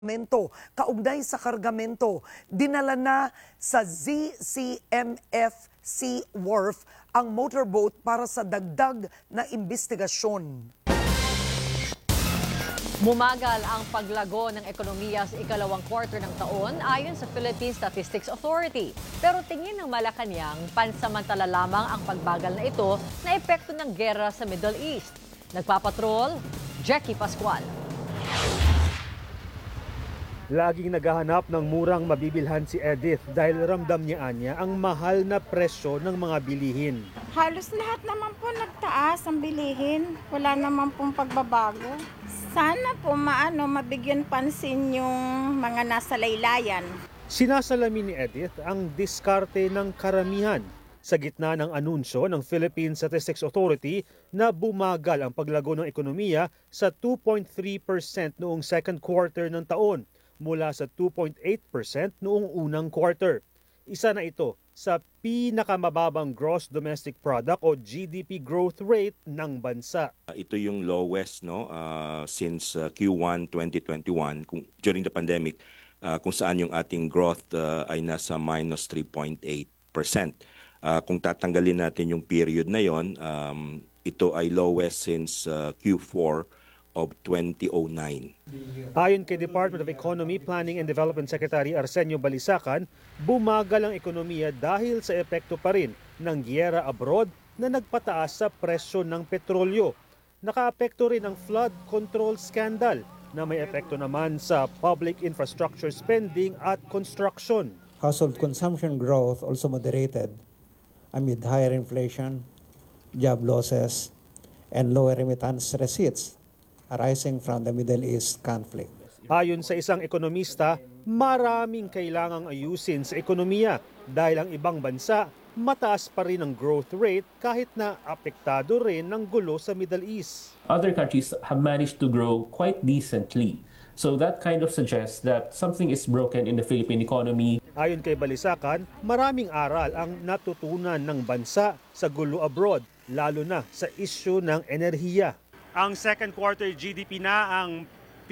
kaugnay sa kargamento, dinala na sa ZCMFC Wharf ang motorboat para sa dagdag na investigasyon. Mumagal ang paglago ng ekonomiya sa ikalawang quarter ng taon ayon sa Philippine Statistics Authority. Pero tingin ng Malacanang, pansamantala lamang ang pagbagal na ito na epekto ng gera sa Middle East. Nagpapatrol, Jackie Pascual. Laging naghahanap ng murang mabibilhan si Edith dahil ramdam niya ang mahal na presyo ng mga bilihin. Halos lahat naman po nagtaas ang bilihin. Wala naman pong pagbabago. Sana po mabigyan pansin yung mga nasa laylayan. Sinasalamin ni Edith ang diskarte ng karamihan sa gitna ng anunsyo ng Philippine Statistics Authority na bumagal ang paglago ng ekonomiya sa 2.3% noong second quarter ng taon mula sa 2.8% noong unang quarter. Isa na ito sa pinakamababang gross domestic product o GDP growth rate ng bansa. Ito yung lowest since Q1 2021 during the pandemic kung saan yung ating growth ay nasa minus 3.8%. Kung tatanggalin natin yung period na yon, ito ay lowest since Q4 of 2009. Ayon kay Department of Economy, Planning and Development Secretary Arsenio Balisacan, bumagal ang ekonomiya dahil sa epekto pa rin ng giyera abroad na nagpataas sa presyo ng petrolyo. Nakaapekto rin ang flood control scandal na may epekto naman sa public infrastructure spending at construction. Household consumption growth also moderated amid higher inflation, job losses, and lower remittance receipts arising from the Middle East conflict. Ayon sa isang ekonomista, maraming kailangang ayusin sa ekonomiya dahil ang ibang bansa mataas pa rin ang growth rate kahit na apektado rin ng gulo sa Middle East. Other countries have managed to grow quite decently. So that kind of suggests that something is broken in the Philippine economy. Ayon kay Balisacan, maraming aral ang natutunan ng bansa sa gulo abroad, lalo na sa isyu ng enerhiya. Ang second quarter GDP na ang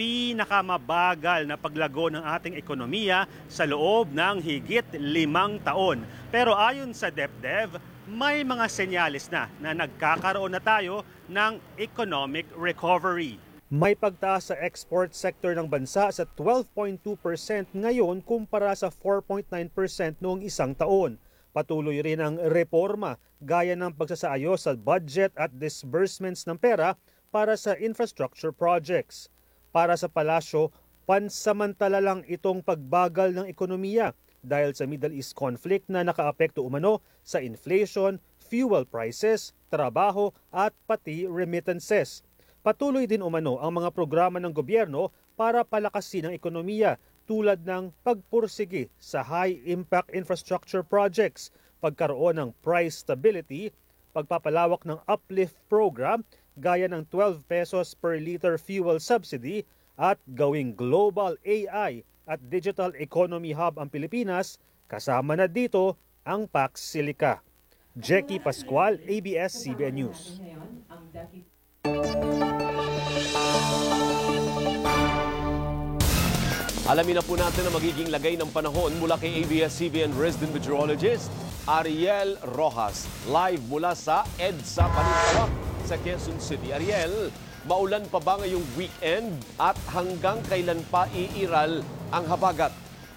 pinakamabagal na paglago ng ating ekonomiya sa loob ng higit 5 taon. Pero ayon sa DepDev, may mga senyales na nagkakaroon na tayo ng economic recovery. May pagtaas sa export sector ng bansa sa 12.2% ngayon kumpara sa 4.9% noong isang taon. Patuloy rin ang reforma gaya ng pagsasaayos sa budget at disbursements ng pera para sa infrastructure projects. Para sa palasyo, pansamantala lang itong pagbagal ng ekonomiya dahil sa Middle East conflict na nakaapekto umano sa inflation, fuel prices, trabaho at pati remittances. Patuloy din umano ang mga programa ng gobyerno para palakasin ang ekonomiya tulad ng pagpursige sa high-impact infrastructure projects, pagkaroon ng price stability, pagpapalawak ng uplift program gaya ng 12 pesos per liter fuel subsidy at gawing global AI at digital economy hub ang Pilipinas, kasama na dito ang Pax Silica. Jackie Pascual, ABS-CBN News. Alamin na po natin ang magiging lagay ng panahon mula kay ABS-CBN resident meteorologist Ariel Rojas. Live mula sa EDSA Panintawak sa Quezon City. Ariel, maulan pa ba ngayong weekend at hanggang kailan pa iiral ang habagat?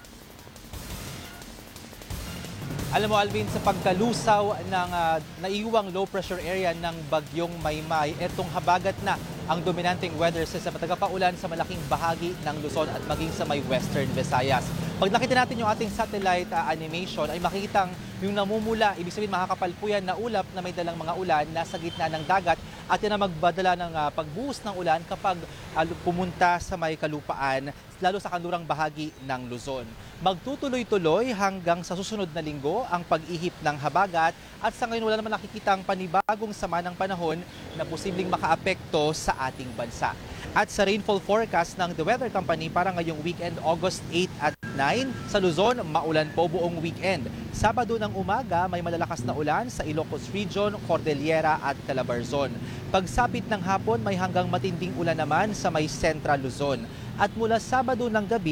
Alam mo Alvin, sa pagkalusaw ng naiwang low pressure area ng Bagyong Maymay, etong habagat na ang dominanteng weather system at tagapaulan sa malaking bahagi ng Luzon at maging sa may Western Visayas. Pag nakita natin yung ating satellite animation ay makikitang yung namumula, ibig sabihin makakapalpuyan na ulap na may dalang mga ulan nasa gitna ng dagat at yan ang magbadala ng pagbuhos ng ulan kapag pumunta sa may kalupaan, lalo sa kanlurang bahagi ng Luzon. Magtutuloy-tuloy hanggang sa susunod na linggo ang pag-ihip ng habagat at sa ngayon wala naman nakikitang panibagong sama ng panahon na posibleng makaapekto sa ating bansa. At sa rainfall forecast ng The Weather Company para ngayong weekend, August 8 at 9, sa Luzon, maulan po buong weekend. Sabado ng umaga, may malalakas na ulan sa Ilocos Region, Cordillera at Calabarzon. Pagsapit ng hapon, may hanggang matinding ulan naman sa may Central Luzon. at mula Sabado ng gabi